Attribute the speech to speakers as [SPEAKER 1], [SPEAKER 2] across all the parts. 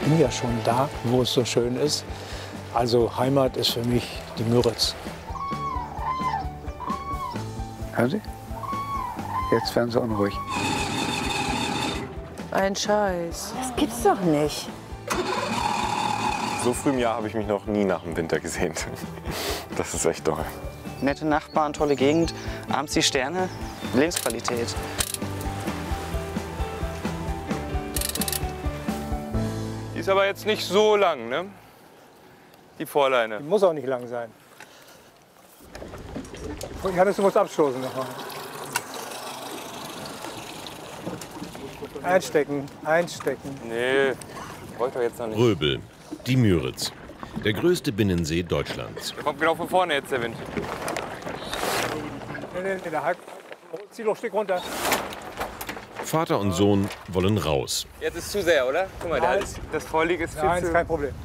[SPEAKER 1] bin ja schon da, wo es so schön ist. Also Heimat ist für mich die Müritz.
[SPEAKER 2] Hören Sie? Jetzt werden Sie unruhig.
[SPEAKER 3] Ein Scheiß.
[SPEAKER 4] Das gibt's doch nicht.
[SPEAKER 5] So früh im Jahr habe ich mich noch nie nach dem Winter gesehnt. Das ist echt toll.
[SPEAKER 6] Nette Nachbarn, tolle Gegend, abends die Sterne, Lebensqualität.
[SPEAKER 7] Die ist aber jetzt nicht so lang, ne? Die Vorleine.
[SPEAKER 1] Die muss auch nicht lang sein. Johannes, du musst abstoßen nochmal. Einstecken, einstecken.
[SPEAKER 7] Nee, wollte doch jetzt noch nicht.
[SPEAKER 8] Röbel, die Müritz. Der größte Binnensee Deutschlands.
[SPEAKER 7] Der kommt genau von vorne jetzt, der Wind.
[SPEAKER 1] In der Halb. Zieh doch ein Stück runter.
[SPEAKER 8] Vater und Sohn wollen raus.
[SPEAKER 7] Jetzt ist zu sehr, oder? Guck mal, das Vorlieg ist viel
[SPEAKER 1] Nein,
[SPEAKER 7] zu...
[SPEAKER 1] ist kein Problem.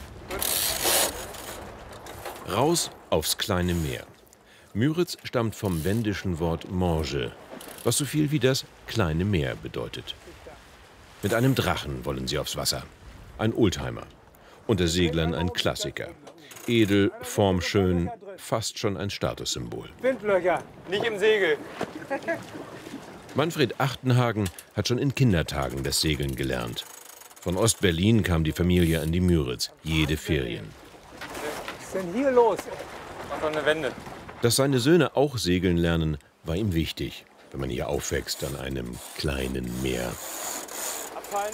[SPEAKER 8] Raus aufs kleine Meer. Müritz stammt vom wendischen Wort Morge, was so viel wie das kleine Meer bedeutet. Mit einem Drachen wollen sie aufs Wasser. Ein Oldtimer. Unter Seglern ein Klassiker. Edel, formschön, fast schon ein Statussymbol.
[SPEAKER 1] Windlöcher.
[SPEAKER 7] Nicht im Segel.
[SPEAKER 8] Manfred Achtenhagen hat schon in Kindertagen das Segeln gelernt. Von Ostberlin kam die Familie an die Müritz, jede Ferien.
[SPEAKER 1] Was ist denn hier los?
[SPEAKER 7] Mach doch eine Wende.
[SPEAKER 8] Dass seine Söhne auch segeln lernen, war ihm wichtig, wenn man hier aufwächst an einem kleinen Meer.
[SPEAKER 7] Abfallen.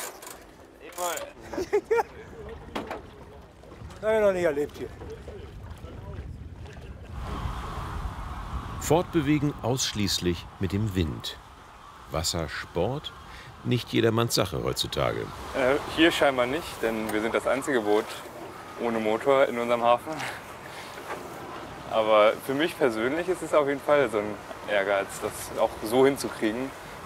[SPEAKER 1] Das habe ich noch nicht erlebt hier.
[SPEAKER 8] Fortbewegen ausschließlich mit dem Wind. Wassersport? Nicht jedermanns Sache heutzutage.
[SPEAKER 7] Hier scheinbar nicht, denn wir sind das einzige Boot ohne Motor in unserem Hafen. Aber für mich persönlich ist es auf jeden Fall so ein Ehrgeiz, das auch so hinzukriegen.